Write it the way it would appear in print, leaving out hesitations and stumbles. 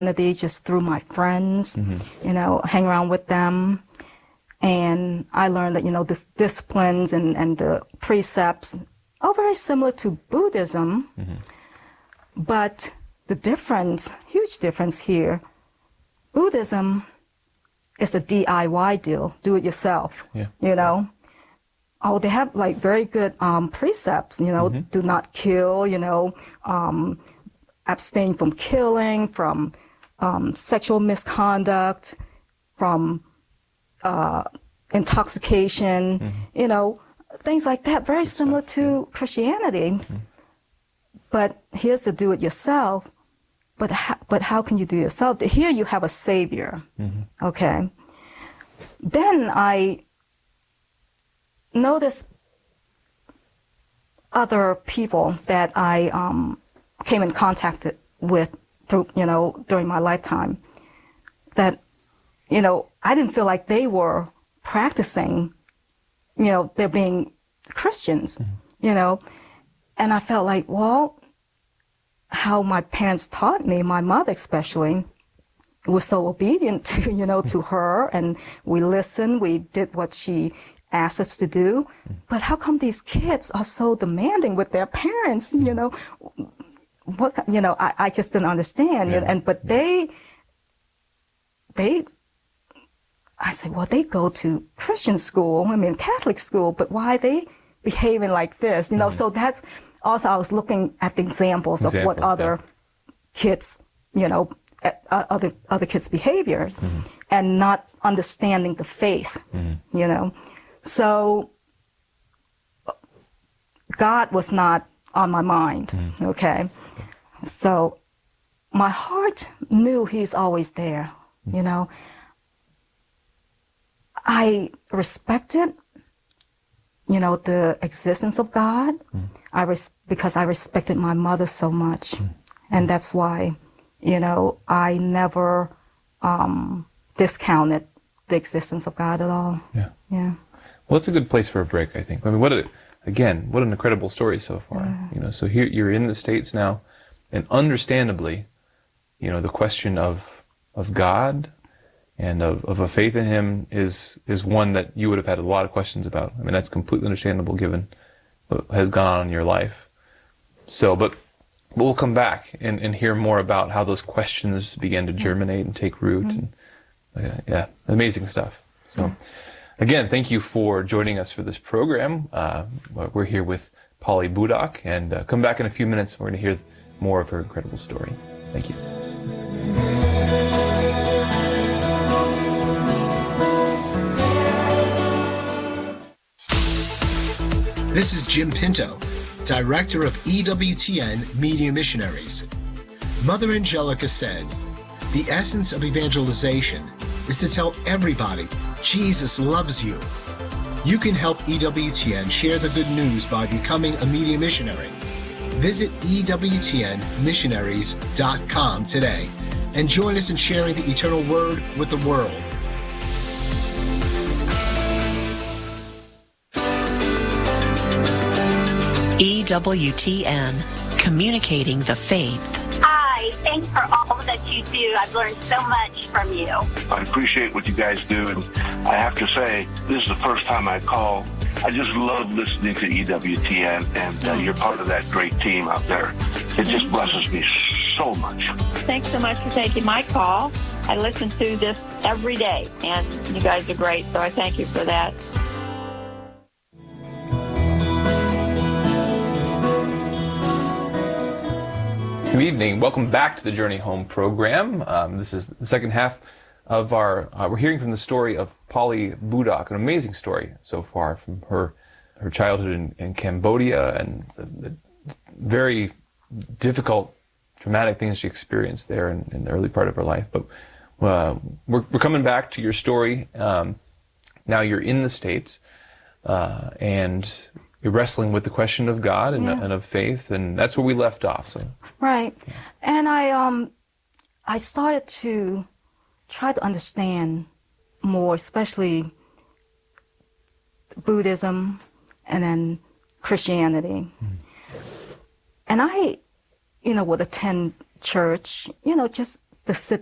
just through my friends, you know, hang around with them. And I learned that, you know, the disciplines and the precepts are very similar to Buddhism. But the difference, huge difference here, Buddhism is a DIY deal, do it yourself, you know. Oh, they have like very good precepts, you know, do not kill, you know, abstain from killing, from sexual misconduct, from intoxication, you know, things like that, very similar to Christianity. But here's the do-it-yourself. But how can you do it yourself? Here you have a savior, okay? Then I noticed other people that I came in contact with through, you know, during my lifetime that, you know, I didn't feel like they were practicing, you know, they're being Christians, you know, and I felt like, well, how my parents taught me, my mother especially, was so obedient to, you know, to her, and we listened, we did what she asked us to do. But how come these kids are so demanding with their parents, you know? What, you know, I just didn't understand. But they, I said, well, they go to Christian school, I mean, Catholic school, but why are they behaving like this? You know, so that's also, I was looking at the examples of what other kids, you know, other kids' behavior, and not understanding the faith, you know. So God was not on my mind, okay? So my heart knew He's always there, you know. I respected, you know, the existence of God. Because I respected my mother so much. And that's why, you know, I never discounted the existence of God at all. Well, it's a good place for a break, I think. I mean, what an incredible story so far. You know, so here you're in the States now, and understandably, you know, the question of God and of a faith in Him is one that you would have had a lot of questions about. I mean, that's completely understandable given what has gone on in your life. So, but we'll come back and hear more about how those questions began to germinate and take root. And amazing stuff. So, again, thank you for joining us for this program. We're here with Polly Budak, and come back in a few minutes. We're going to hear more of her incredible story. Thank you. This is Jim Pinto, Director of EWTN Media Missionaries. Mother Angelica said, "The essence of evangelization is to tell everybody Jesus loves you." You can help EWTN share the good news by becoming a media missionary. Visit EWTNmissionaries.com today and join us in sharing the eternal word with the world. EWTN, communicating the faith. Hi, thanks for all that you do. I've learned so much from you. I appreciate what you guys do, and I have to say, this is the first time I call. I just love listening to EWTN, and you're part of that great team out there. It just blesses me so much. Thanks so much for taking my call. I listen to this every day, and you guys are great, so I thank you for that. Good evening. Welcome back to the Journey Home program. This is the second half of our, we're hearing from the story of Polly Budak, an amazing story so far from her childhood in Cambodia and the very difficult, traumatic things she experienced there in the early part of her life. But we're coming back to your story. Now you're in the States, and you're wrestling with the question of God and of faith, and that's where we left off. So right, and I started to try to understand more, especially Buddhism and then Christianity. And I, would attend church, just to sit